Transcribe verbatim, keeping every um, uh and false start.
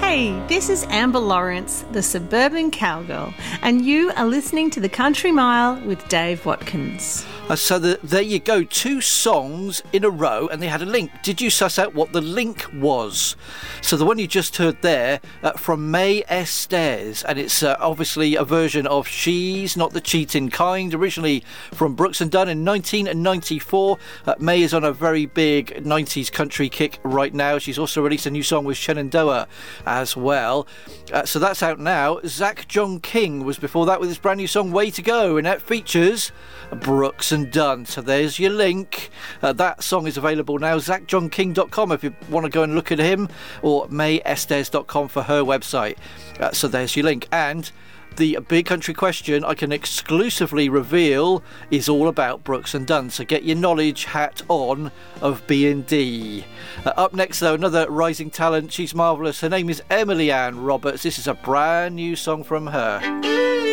Hey, this is Amber Lawrence, the suburban cowgirl, and you are listening to The Country Mile with Dave Watkins. Uh, so the, there you go, two songs in a row, and they had a link. Did you suss out what the link was? So the one you just heard there, uh, from May Estes, and it's uh, obviously a version of She's Not the Cheating Kind, originally from Brooks and Dunn in nineteen ninety-four. Uh, May is on a very big nineties country kick right now. She's also released a new song with Shenandoah as well. Uh, so that's out now. Zach John King was before that with his brand new song Way to Go, and that features Brooks and Dunn. So there's your link. Uh, that song is available now, zach john king dot com if you want to go and look at him, or may estes dot com for her website. Uh, so there's your link. And the big country question I can exclusively reveal is all about Brooks and Dunn, so get your knowledge hat on of B and D. Uh, up next though, another rising talent. She's marvellous. Her name is Emily Ann Roberts. This is a brand new song from her.